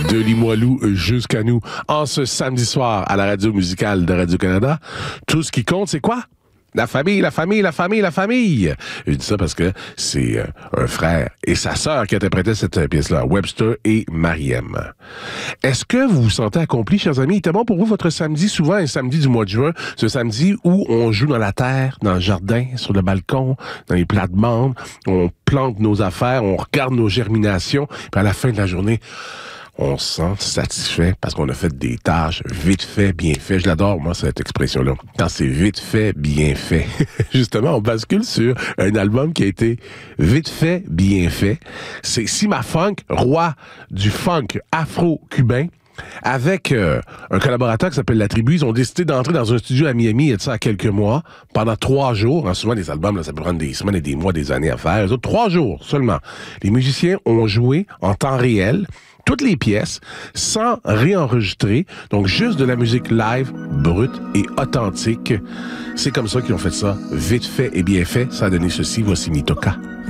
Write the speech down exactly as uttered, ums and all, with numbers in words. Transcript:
de Limoilou jusqu'à nous, en ce samedi soir à la radio musicale de Radio-Canada. Tout ce qui compte, c'est quoi? La famille, la famille, la famille, la famille. Je dis ça parce que c'est euh, un frère et sa sœur qui interprétaient cette euh, pièce-là, Webster et Mariem. Est-ce que vous vous sentez accompli, chers amis? Il était bon pour vous votre samedi, souvent un samedi du mois de juin, ce samedi où on joue dans la terre, dans le jardin, sur le balcon, dans les plates-bandes, on plante nos affaires, on regarde nos germinations, puis à la fin de la journée, on se sent satisfait parce qu'on a fait des tâches vite fait, bien fait. Je l'adore, moi, cette expression-là. Quand c'est vite fait, bien fait. Justement, on bascule sur un album qui a été vite fait, bien fait. C'est Sima Funk, roi du funk afro-cubain. Avec euh, un collaborateur qui s'appelle La Tribu, ils ont décidé d'entrer dans un studio à Miami il y a de ça quelques mois, pendant trois jours. Hein, souvent, les albums, là, ça peut prendre des semaines et des mois, des années à faire. Les autres, trois jours seulement. Les musiciens ont joué en temps réel toutes les pièces sans réenregistrer, donc juste de la musique live, brute et authentique. C'est comme ça qu'ils ont fait ça, vite fait et bien fait. Ça a donné ceci, voici Mitoka.